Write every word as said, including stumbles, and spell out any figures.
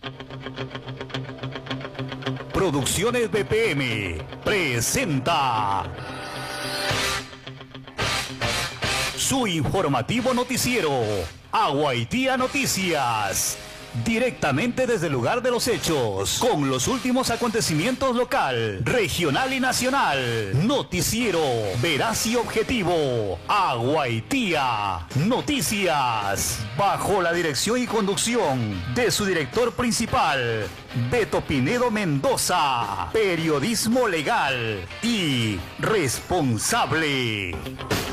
Producciones B P M presenta su informativo noticiero, Aguaitía Noticias, directamente desde el lugar de los hechos, con los últimos acontecimientos local, regional y nacional. Noticiero veraz y objetivo, Aguaitía Noticias, bajo la dirección y conducción de su director principal, Beto Pinedo Mendoza, periodismo legal y responsable.